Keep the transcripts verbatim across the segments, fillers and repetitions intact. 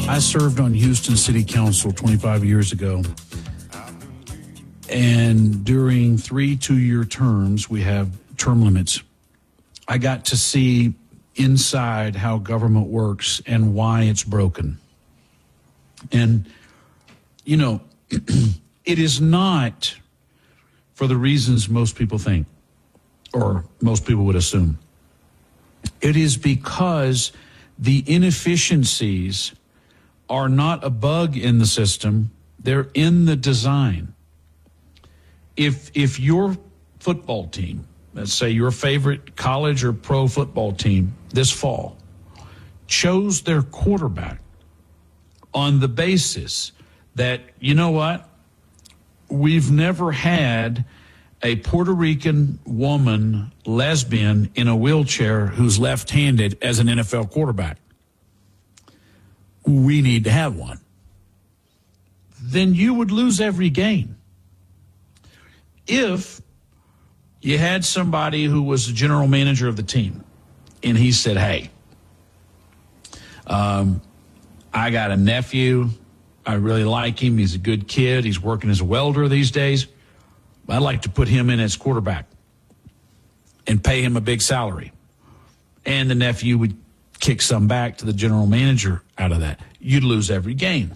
I served on Houston City Council twenty-five years ago. And during three two-year terms, we have term limits. I got to see inside how government works and why it's broken. And, you know, it is not for the reasons most people think or most people would assume. It is because the inefficiencies are not a bug in the system. They're in the design. If if your football team, let's say your favorite college or pro football team this fall, chose their quarterback on the basis that, you know what, we've never had a Puerto Rican woman lesbian in a wheelchair who's left-handed as an N F L quarterback. We need to have one. Then you would lose every game. If you had somebody who was the general manager of the team and he said, hey, um, I got a nephew. I really like him. He's a good kid. He's working as a welder these days. I'd like to put him in as quarterback and pay him a big salary. And the nephew would kick some back to the general manager out of that. You'd lose every game.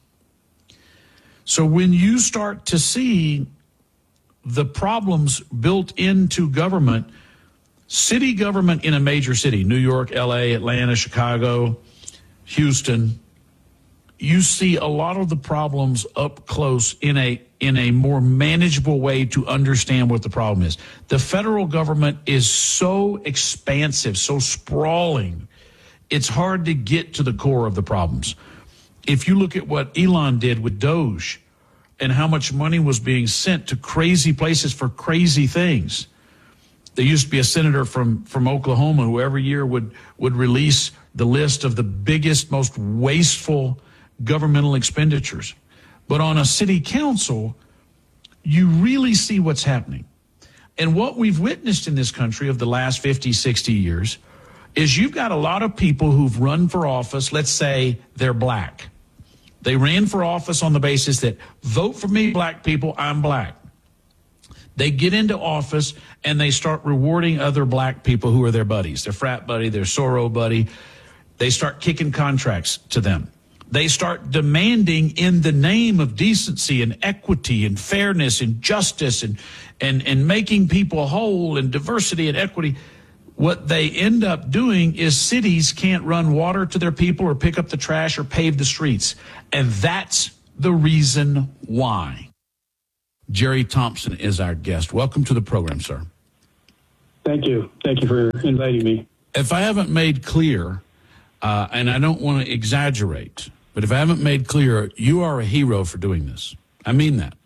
So when you start to see the problems built into government, city government in a major city, New York, L A, Atlanta, Chicago, Houston, you see a lot of the problems up close in a in a more manageable way to understand what the problem is. The federal government is so expansive, so sprawling, it's hard to get to the core of the problems. If you look at what Elon did with Doge and how much money was being sent to crazy places for crazy things. There used to be a senator from, from Oklahoma who every year would, would release the list of the biggest, most wasteful governmental expenditures. But on a city council, you really see what's happening. And what we've witnessed in this country of the last fifty, sixty years is you've got a lot of people who've run for office. Let's say they're black. They ran for office on the basis that vote for me, black people, I'm black. They get into office and they start rewarding other black people who are their buddies, their frat buddy, their soror buddy. They start kicking contracts to them. They start demanding in the name of decency and equity and fairness and justice and, and, and making people whole and diversity and equity. What they end up doing is cities can't run water to their people or pick up the trash or pave the streets. And that's the reason why. Jerry Thompson is our guest. Welcome to the program, sir. Thank you. Thank you for inviting me. If I haven't made clear, uh, and I don't want to exaggerate, but if I haven't made clear, you are a hero for doing this. I mean that.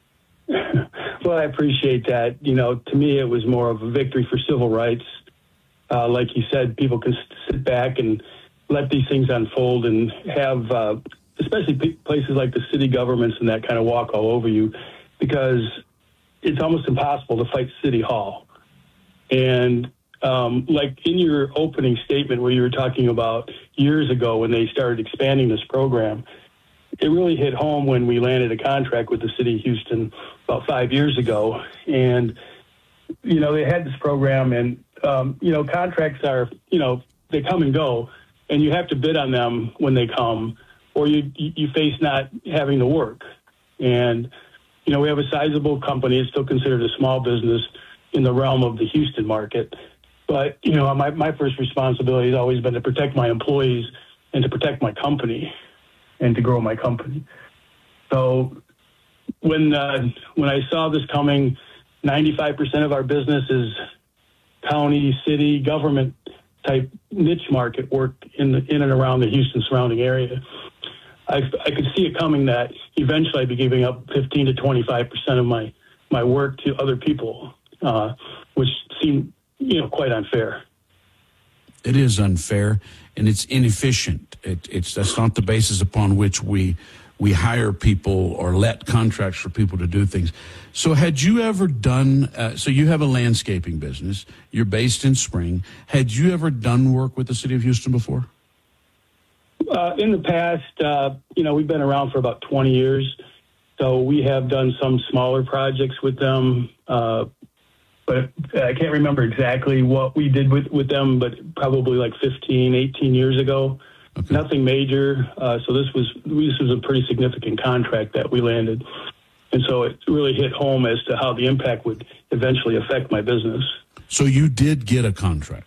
Well, I appreciate that. You know, to me, it was more of a victory for civil rights. Uh, like you said, people can sit back and let these things unfold and have, uh, especially p- places like the city governments and that kind of walk all over you, because it's almost impossible to fight City Hall. And um, like in your opening statement where you were talking about years ago when they started expanding this program, it really hit home when we landed a contract with the city of Houston about five years ago. And, you know, they had this program and, Um, you know, contracts are, you know, they come and go, and you have to bid on them when they come, or you you face not having to work. And, you know, we have a sizable company. It's still considered a small business in the realm of the Houston market. But, you know, my, my first responsibility has always been to protect my employees and to protect my company and to grow my company. So when, uh, when I saw this coming, ninety-five percent of our business is county, city, government type niche market work in the, in and around the Houston surrounding area. I, I could see it coming that eventually I'd be giving up fifteen to twenty-five percent of my, my work to other people, uh, which seemed, you know, quite unfair. It is unfair and it's inefficient. It, it's that's not the basis upon which we we hire people or let contracts for people to do things. So had you ever done, uh, so you have a landscaping business, you're based in Spring. Had you ever done work with the city of Houston before? Uh, in the past, uh, you know, we've been around for about twenty years, so we have done some smaller projects with them. Uh, but I can't remember exactly what we did with, with them, but probably like fifteen, eighteen years ago. Okay. Nothing major. Uh, so this was this was a pretty significant contract that we landed. And so it really hit home as to how the impact would eventually affect my business. So you did get a contract?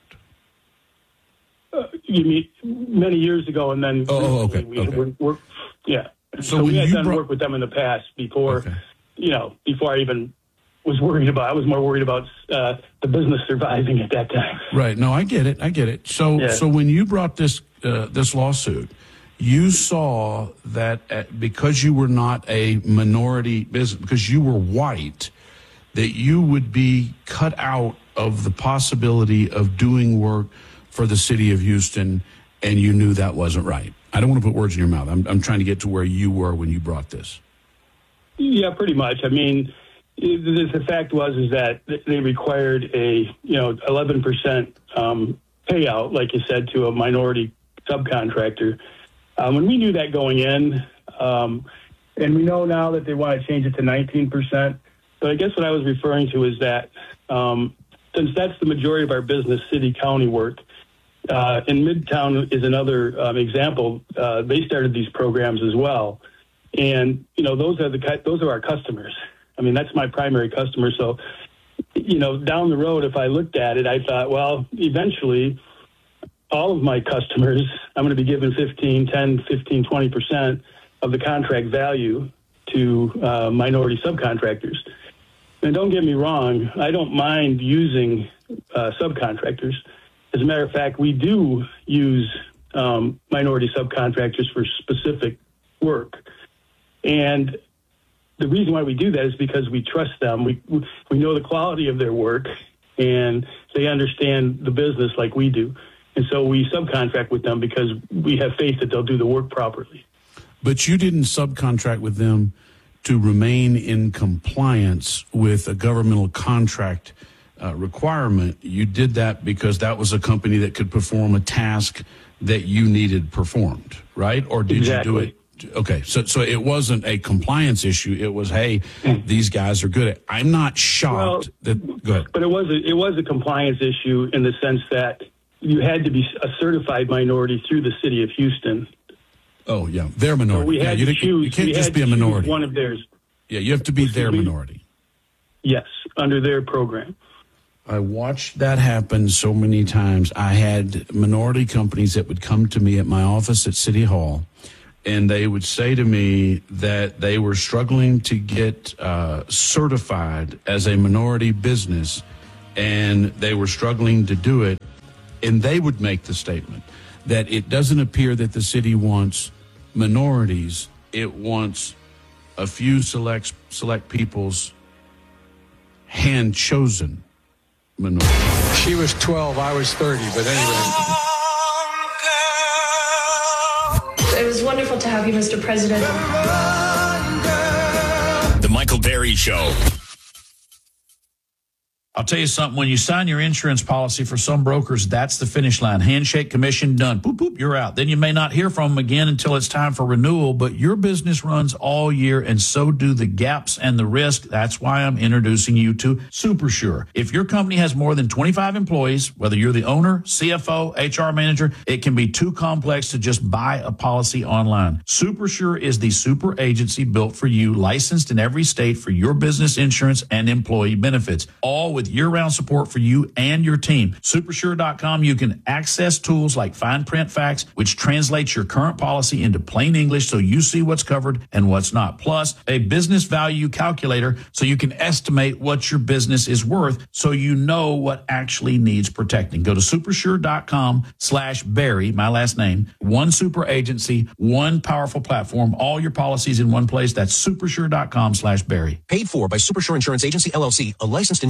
Uh, you mean many years ago, and then oh, okay, we, okay. we worked, yeah. So, so we had done brought... work with them in the past before, okay. you know, before I even was worried about. I was more worried about uh, the business surviving at that time. Right. No, I get it. I get it. So, yeah. so when you brought this uh, this lawsuit, you saw that at, because you were not a minority business, because you were white, that you would be cut out of the possibility of doing work for the city of Houston, and you knew that wasn't right. I don't want to put words in your mouth. I'm, I'm trying to get to where you were when you brought this. Yeah, pretty much. I mean, the, the fact was is that they required a, you know, eleven percent um, payout, like you said, to a minority subcontractor. Um, and we knew that going in, um, and we know now that they want to change it to nineteen percent. But I guess what I was referring to is that um, since that's the majority of our business, city-county work, uh, and Midtown is another um, example. Uh, they started these programs as well, and you know those are the those are our customers. I mean, that's my primary customer. So, you know, down the road, if I looked at it, I thought, well, eventually, all of my customers, I'm going to be giving fifteen, ten, fifteen, twenty percent of the contract value to uh, minority subcontractors. And don't get me wrong, I don't mind using uh, subcontractors. As a matter of fact, we do use um, minority subcontractors for specific work. And the reason why we do that is because we trust them. We we know the quality of their work, and they understand the business like we do. And so we subcontract with them because we have faith that they'll do the work properly. But you didn't subcontract with them to remain in compliance with a governmental contract uh, requirement. You did that because that was a company that could perform a task that you needed performed, right? Or did exactly. you do it? Okay, so so it wasn't a compliance issue. It was, hey, these guys are good at. I'm not shocked well, that. Go ahead. But it was a, it was a compliance issue in the sense that you had to be a certified minority through the city of Houston. Oh yeah, their minority. So we had yeah, to you, choose. you can't just be a minority. One of theirs. Yeah, you have to be their minority. Yes, under their program. I watched that happen so many times. I had minority companies that would come to me at my office at City Hall, and they would say to me that they were struggling to get uh, certified as a minority business, and they were struggling to do it. And they would make the statement that it doesn't appear that the city wants minorities. It wants a few select select people's hand-chosen minorities. She was twelve, I was thirty, but anyway. It was wonderful to have you, Mister President. The Michael Berry Show. I'll tell you something. When you sign your insurance policy, for some brokers, that's the finish line. Handshake, commission, done. Boop, boop, you're out. Then you may not hear from them again until it's time for renewal, but your business runs all year, and so do the gaps and the risk. That's why I'm introducing you to SuperSure. If your company has more than twenty-five employees, whether you're the owner, C F O, H R manager, it can be too complex to just buy a policy online. SuperSure is the super agency built for you, licensed in every state for your business insurance and employee benefits, all with year-round support for you and your team. Supersure dot com, you can access tools like fine print facts, which translates your current policy into plain English so you see what's covered and what's not. Plus, a business value calculator so you can estimate what your business is worth so you know what actually needs protecting. Go to supersure dot com slash Barry, my last name, one super agency, one powerful platform, all your policies in one place. That's supersure dot com slash Barry. Paid for by Supersure Insurance Agency, L L C, a licensed insurance agency.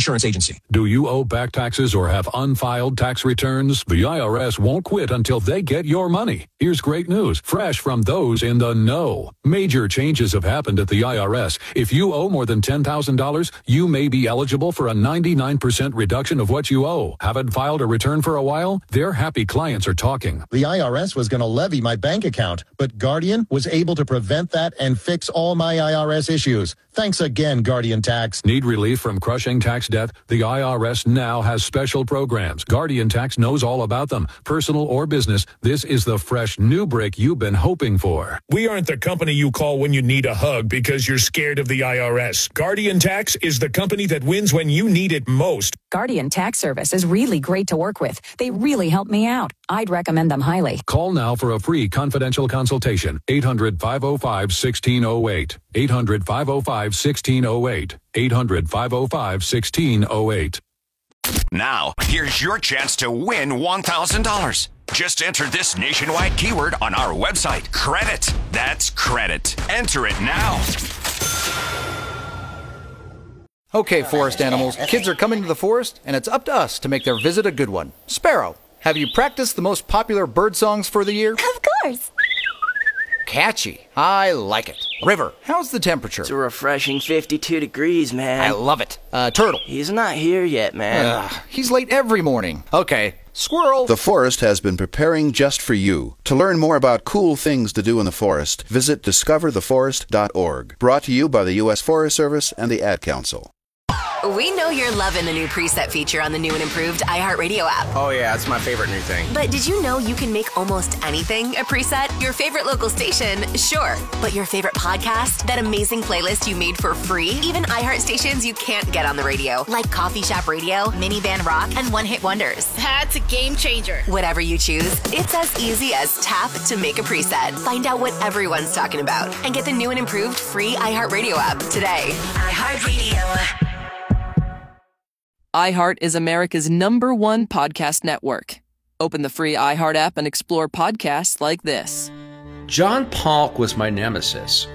easy. Do you owe back taxes or have unfiled tax returns? The I R S won't quit until they get your money. Here's great news, fresh from those in the know. Major changes have happened at the I R S. If you owe more than ten thousand dollars, you may be eligible for a ninety-nine percent reduction of what you owe. Haven't filed a return for a while? Their happy clients are talking. The I R S was going to levy my bank account, but Guardian was able to prevent that and fix all my I R S issues. Thanks again, Guardian Tax. Need relief from crushing tax debt? The I R S now has special programs. Guardian Tax knows all about them. Personal or business, this is the fresh new break you've been hoping for. We aren't the company you call when you need a hug because you're scared of the I R S. Guardian Tax is the company that wins when you need it most. Guardian Tax Service is really great to work with. They really helped me out. I'd recommend them highly. Call now for a free confidential consultation. eight hundred, five oh five, one six oh eight. eight hundred, five oh five, one six oh eight. eight hundred, five oh five, one six oh eight. Now, here's your chance to win one thousand dollars. Just enter this nationwide keyword on our website. Credit. That's credit. Enter it now. Okay, forest animals, kids are coming to the forest, and it's up to us to make their visit a good one. Sparrow, have you practiced the most popular bird songs for the year? Of course. Catchy. I like it. River, how's the temperature? It's a refreshing fifty-two degrees, man. I love it. Uh, Turtle. He's not here yet, man. Ugh, he's late every morning. Okay. Squirrel. The forest has been preparing just for you. To learn more about cool things to do in the forest, visit discover the forest dot org. Brought to you by the U S Forest Service and the Ad Council. We know you're loving the new preset feature on the new and improved iHeartRadio app. Oh yeah, it's my favorite new thing. But did you know you can make almost anything a preset? Your favorite local station, sure. But your favorite podcast? That amazing playlist you made for free? Even iHeart stations you can't get on the radio, like Coffee Shop Radio, Minivan Rock, and One Hit Wonders. That's a game changer. Whatever you choose, it's as easy as tap to make a preset. Find out what everyone's talking about and get the new and improved free iHeartRadio app today. iHeartRadio. iHeart is America's number one podcast network. Open the free iHeart app and explore podcasts like this. John Polk was my nemesis.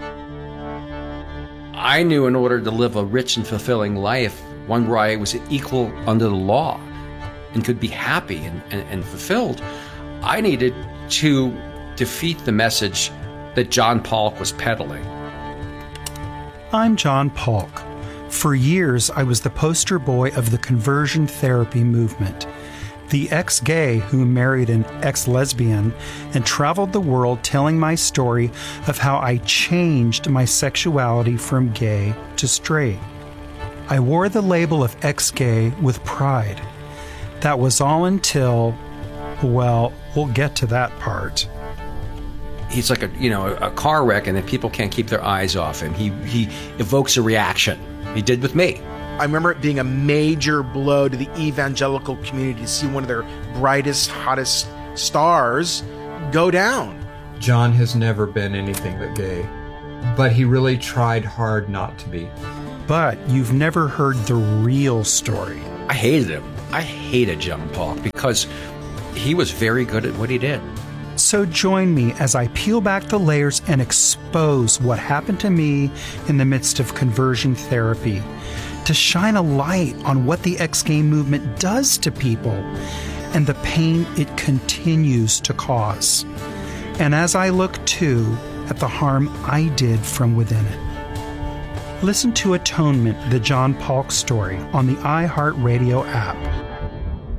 I knew in order to live a rich and fulfilling life, one where I was equal under the law and could be happy and, and, and fulfilled, I needed to defeat the message that John Polk was peddling. I'm John Polk. For years, I was the poster boy of the conversion therapy movement, the ex-gay who married an ex-lesbian and traveled the world telling my story of how I changed my sexuality from gay to straight. I wore the label of ex-gay with pride. That was all until, well, we'll get to that part. He's like a, you know, a car wreck, and then people can't keep their eyes off him. He he evokes a reaction. He did with me. I remember it being a major blow to the evangelical community to see one of their brightest, hottest stars go down. John has never been anything but gay, but he really tried hard not to be. But you've never heard the real story. I hated him. I hated John Polk because he was very good at what he did. So join me as I peel back the layers and expose what happened to me in the midst of conversion therapy, to shine a light on what the ex-gay movement does to people and the pain it continues to cause. And as I look, too, at the harm I did from within it. Listen to Atonement, the John Polk story, on the iHeartRadio app.